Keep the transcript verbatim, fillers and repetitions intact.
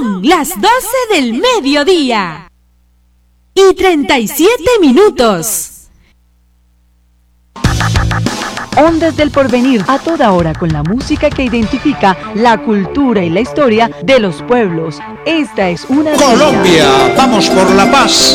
Son las doce del mediodía y treinta y siete minutos. Ondas del Porvenir, a toda hora con la música que identifica la cultura y la historia de los pueblos. Esta es una Colombia, vamos por la paz.